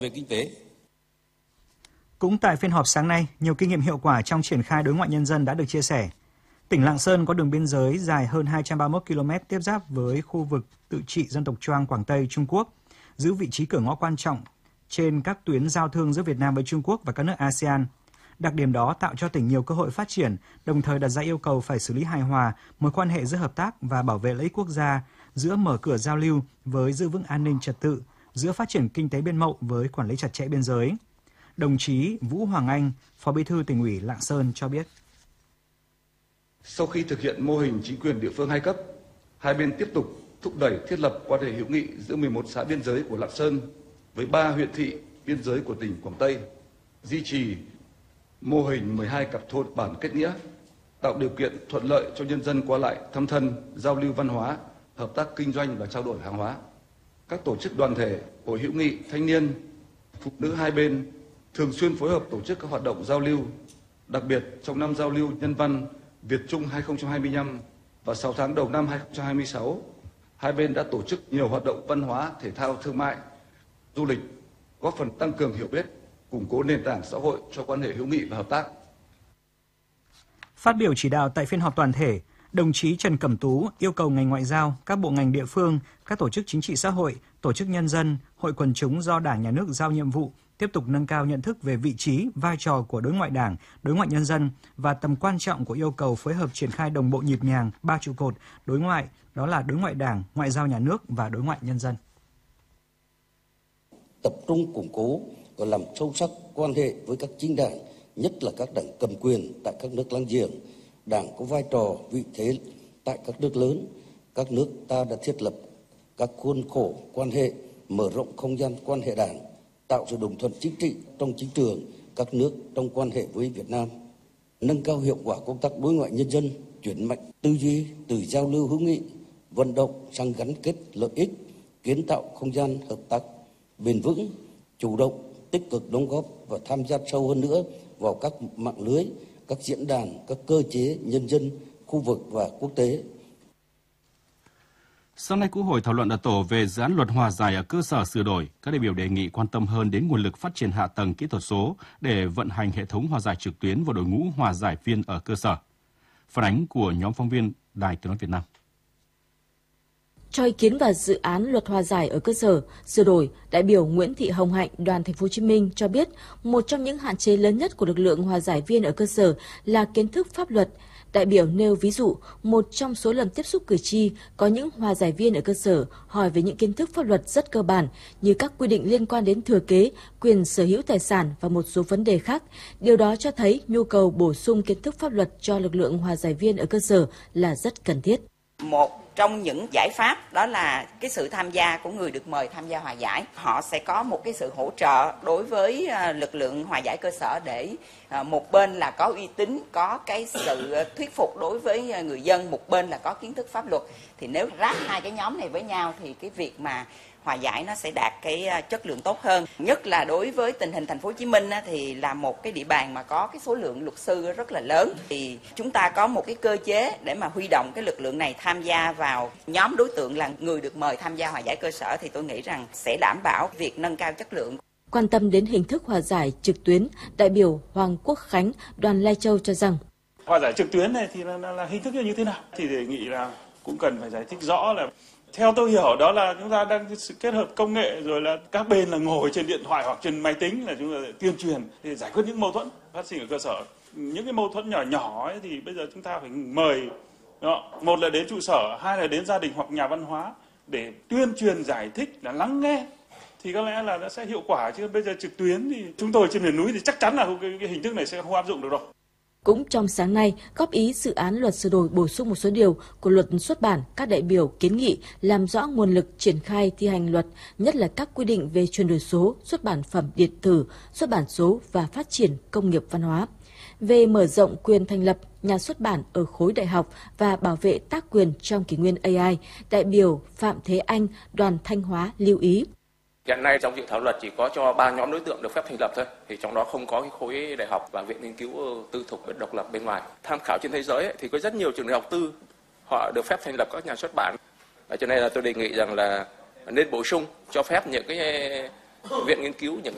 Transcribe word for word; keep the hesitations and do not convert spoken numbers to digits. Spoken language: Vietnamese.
về kinh tế. Cũng tại phiên họp sáng nay, nhiều kinh nghiệm hiệu quả trong triển khai đối ngoại nhân dân đã được chia sẻ. Tỉnh Lạng Sơn có đường biên giới dài hơn hai trăm ba mươi mốt ki lô mét tiếp giáp với khu vực tự trị dân tộc Choang Quảng Tây, Trung Quốc, giữ vị trí cửa ngõ quan trọng trên các tuyến giao thương giữa Việt Nam với Trung Quốc và các nước a sê an. Đặc điểm đó tạo cho tỉnh nhiều cơ hội phát triển, đồng thời đặt ra yêu cầu phải xử lý hài hòa mối quan hệ giữa hợp tác và bảo vệ lợi ích quốc gia, giữa mở cửa giao lưu với giữ vững an ninh trật tự, giữa phát triển kinh tế biên mậu với quản lý chặt chẽ biên giới. Đồng chí Vũ Hoàng Anh, Phó Bí thư Tỉnh ủy Lạng Sơn cho biết. Sau khi thực hiện mô hình chính quyền địa phương hai cấp, hai bên tiếp tục thúc đẩy thiết lập quan hệ hữu nghị giữa mười một xã biên giới của Lạng Sơn với ba huyện thị biên giới của tỉnh Quảng Tây, duy trì mô hình mười hai cặp thôn bản kết nghĩa, tạo điều kiện thuận lợi cho nhân dân qua lại thăm thân, giao lưu văn hóa, hợp tác kinh doanh và trao đổi hàng hóa. Các tổ chức đoàn thể, hội hữu nghị, thanh niên, phụ nữ hai bên thường xuyên phối hợp tổ chức các hoạt động giao lưu, đặc biệt trong năm giao lưu nhân văn Việt Trung hai không hai lăm và sáu tháng đầu năm hai không hai sáu, hai bên đã tổ chức nhiều hoạt động văn hóa, thể thao, thương mại, du lịch, góp phần tăng cường hiểu biết, củng cố nền tảng xã hội cho quan hệ hữu nghị và hợp tác. Phát biểu chỉ đạo tại phiên họp toàn thể, đồng chí Trần Cẩm Tú yêu cầu ngành ngoại giao, các bộ ngành địa phương, các tổ chức chính trị xã hội, tổ chức nhân dân, hội quần chúng do Đảng, Nhà nước giao nhiệm vụ tiếp tục nâng cao nhận thức về vị trí, vai trò của đối ngoại Đảng, đối ngoại nhân dân và tầm quan trọng của yêu cầu phối hợp triển khai đồng bộ nhịp nhàng ba trụ cột đối ngoại, đó là đối ngoại Đảng, ngoại giao nhà nước và đối ngoại nhân dân. Tập trung củng cố và làm sâu sắc quan hệ với các chính đảng, nhất là các đảng cầm quyền tại các nước láng giềng. Đảng có vai trò, vị thế tại các nước lớn. Các nước ta đã thiết lập các khuôn khổ quan hệ, mở rộng không gian quan hệ Đảng, tạo sự đồng thuận chính trị trong chính trường các nước trong quan hệ với Việt Nam, nâng cao hiệu quả công tác đối ngoại nhân dân, chuyển mạnh tư duy từ giao lưu hữu nghị, vận động sang gắn kết lợi ích, kiến tạo không gian hợp tác bền vững, chủ động, tích cực đóng góp và tham gia sâu hơn nữa vào các mạng lưới, các diễn đàn, các cơ chế nhân dân, khu vực và quốc tế. Sáng nay, Quốc hội thảo luận ở tổ về dự án luật hòa giải ở cơ sở sửa đổi. Các đại biểu đề nghị quan tâm hơn đến nguồn lực phát triển hạ tầng kỹ thuật số để vận hành hệ thống hòa giải trực tuyến và đội ngũ hòa giải viên ở cơ sở. Phản ánh của nhóm phóng viên Đài Tiếng nói Việt Nam. Cho ý kiến vào dự án luật hòa giải ở cơ sở sửa đổi, đại biểu Nguyễn Thị Hồng Hạnh, đoàn Thành phố Hồ Chí Minh cho biết, một trong những hạn chế lớn nhất của lực lượng hòa giải viên ở cơ sở là kiến thức pháp luật. Đại biểu nêu ví dụ, một trong số lần tiếp xúc cử tri có những hòa giải viên ở cơ sở hỏi về những kiến thức pháp luật rất cơ bản như các quy định liên quan đến thừa kế, quyền sở hữu tài sản và một số vấn đề khác. Điều đó cho thấy nhu cầu bổ sung kiến thức pháp luật cho lực lượng hòa giải viên ở cơ sở là rất cần thiết. Một trong những giải pháp đó là cái sự tham gia của người được mời tham gia hòa giải. Họ sẽ có một cái sự hỗ trợ đối với lực lượng hòa giải cơ sở để một bên là có uy tín, có cái sự thuyết phục đối với người dân, một bên là có kiến thức pháp luật. Thì nếu ráp hai cái nhóm này với nhau thì cái việc mà hòa giải nó sẽ đạt cái chất lượng tốt hơn. Nhất là đối với tình hình Thành phố Hồ Chí Minh thì là một cái địa bàn mà có cái số lượng luật sư rất là lớn, thì chúng ta có một cái cơ chế để mà huy động cái lực lượng này tham gia vào nhóm đối tượng là người được mời tham gia hòa giải cơ sở, thì tôi nghĩ rằng sẽ đảm bảo việc nâng cao chất lượng. Quan tâm đến hình thức hòa giải trực tuyến, đại biểu Hoàng Quốc Khánh, đoàn Lai Châu cho rằng hòa giải trực tuyến này thì là, là, là hình thức như thế nào thì đề nghị là cũng cần phải giải thích rõ. Là theo tôi hiểu đó là chúng ta đang kết hợp công nghệ, rồi là các bên là ngồi trên điện thoại hoặc trên máy tính là chúng ta tuyên truyền để giải quyết những mâu thuẫn phát sinh ở cơ sở. Những cái mâu thuẫn nhỏ nhỏ ấy thì bây giờ chúng ta phải mời đó, một là đến trụ sở, hai là đến gia đình hoặc nhà văn hóa để tuyên truyền giải thích, là lắng nghe, thì có lẽ là nó sẽ hiệu quả. Chứ bây giờ trực tuyến thì chúng tôi trên miền núi thì chắc chắn là cái, cái hình thức này sẽ không áp dụng được đâu. Cũng trong sáng nay, góp ý dự án luật sửa đổi bổ sung một số điều của luật xuất bản, các đại biểu kiến nghị làm rõ nguồn lực triển khai thi hành luật, nhất là các quy định về chuyển đổi số, xuất bản phẩm điện tử, xuất bản số và phát triển công nghiệp văn hóa. Về mở rộng quyền thành lập nhà xuất bản ở khối đại học và bảo vệ tác quyền trong kỷ nguyên a i, đại biểu Phạm Thế Anh, đoàn Thanh Hóa lưu ý. Hiện nay trong dự thảo luật chỉ có cho ba nhóm đối tượng được phép thành lập thôi, thì trong đó không có cái khối đại học và viện nghiên cứu tư thục độc lập bên ngoài. Tham khảo trên thế giới ấy, thì có rất nhiều trường đại học tư họ được phép thành lập các nhà xuất bản. Và cho nên là tôi đề nghị rằng là nên bổ sung cho phép những cái viện nghiên cứu, những